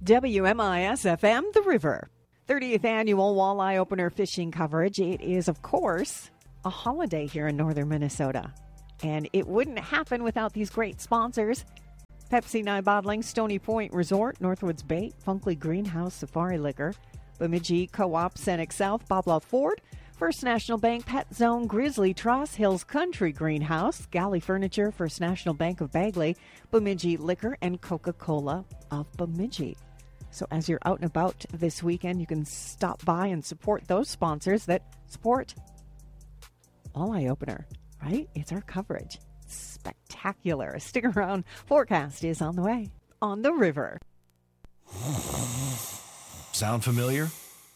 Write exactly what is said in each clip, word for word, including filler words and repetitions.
W M I S F M, The River. thirtieth Annual Walleye Opener Fishing Coverage. It is, of course, a holiday here in northern Minnesota. And it wouldn't happen without these great sponsors. Pepsi Nye Bottling, Stony Point Resort, Northwoods Bait, Funkley Greenhouse, Safari Liquor, Bemidji Co-op, Senex South, Boblaw Ford, First National Bank, Pet Zone, Grizzly Tross, Hills Country Greenhouse, Galley Furniture, First National Bank of Bagley, Bemidji Liquor, and Coca-Cola of Bemidji. So as you're out and about this weekend, you can stop by and support those sponsors that support Walleye Opener, right? It's our coverage. Spectacular. Stick around. Forecast is on the way on the river. Sound familiar?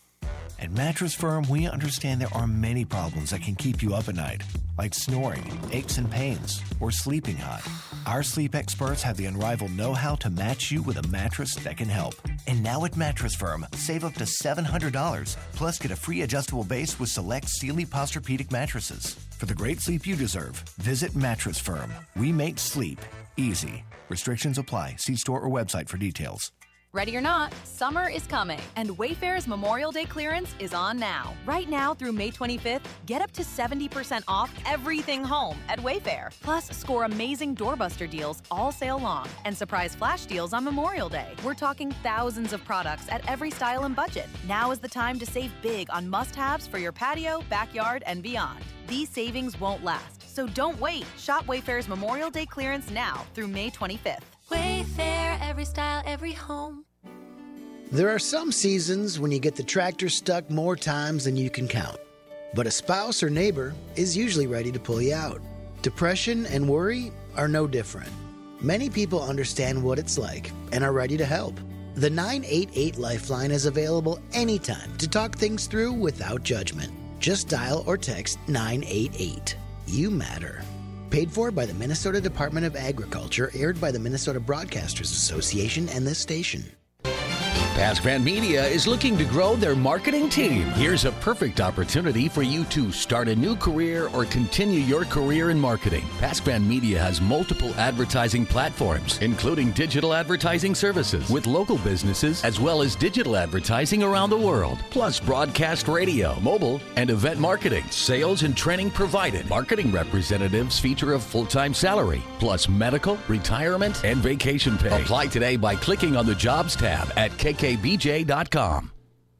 At Mattress Firm, we understand there are many problems that can keep you up at night, like snoring, aches and pains, or sleeping hot. Our sleep experts have the unrivaled know-how to match you with a mattress that can help. And now at Mattress Firm, save up to seven hundred dollars, plus get a free adjustable base with select Sealy Posturepedic mattresses. For the great sleep you deserve, visit Mattress Firm. We make sleep easy. Restrictions apply. See store or website for details. Ready or not, summer is coming, and Wayfair's Memorial Day clearance is on now. Right now through May twenty-fifth, get up to seventy percent off everything home at Wayfair. Plus, score amazing doorbuster deals all sale long and surprise flash deals on Memorial Day. We're talking thousands of products at every style and budget. Now is the time to save big on must-haves for your patio, backyard, and beyond. These savings won't last, so don't wait. Shop Wayfair's Memorial Day clearance now through May twenty-fifth. Wayfair, every style, every home. There are some seasons when you get the tractor stuck more times than you can count. But a spouse or neighbor is usually ready to pull you out. Depression and worry are no different. Many people understand what it's like and are ready to help. The nine eight eight Lifeline is available anytime to talk things through without judgment. Just dial or text nine eight eight. You matter. Paid for by the Minnesota Department of Agriculture, aired by the Minnesota Broadcasters Association and this station. PaskVan Media is looking to grow their marketing team. Here's a perfect opportunity for you to start a new career or continue your career in marketing. PaskVan Media has multiple advertising platforms, including digital advertising services with local businesses, as well as digital advertising around the world, plus broadcast radio, mobile, and event marketing. Sales and training provided. Marketing representatives feature a full-time salary, plus medical, retirement, and vacation pay. Apply today by clicking on the Jobs tab at K K B J dot com.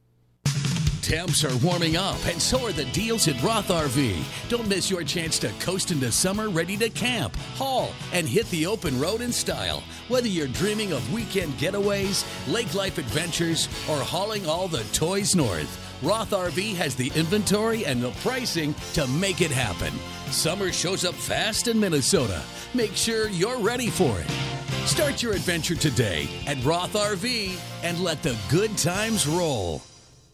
Temps are warming up, and so are the deals at Roth R V. Don't miss your chance to coast into summer ready to camp, haul, and hit the open road in style. Whether you're dreaming of weekend getaways, lake life adventures, or hauling all the toys north, Roth R V has the inventory and the pricing to make it happen. Summer shows up fast in Minnesota. Make sure you're ready for it. Start your adventure today at Roth R V and let the good times roll.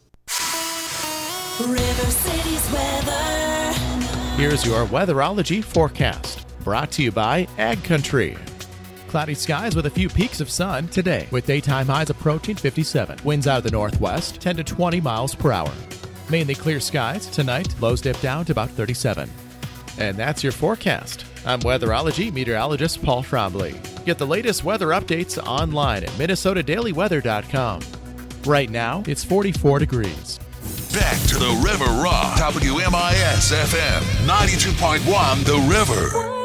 River City's weather. Here's your weatherology forecast, brought to you by Ag Country. Cloudy skies with a few peaks of sun today, with daytime highs approaching fifty-seven. Winds out of the northwest, ten to twenty miles per hour. Mainly clear skies tonight, lows dip down to about thirty-seven. And that's your forecast. I'm weatherology meteorologist Paul Trombley. Get the latest weather updates online at Minnesota Daily Weather dot com. Right now, it's forty-four degrees. Back to the River Rock, W M I S F M ninety-two point one The River.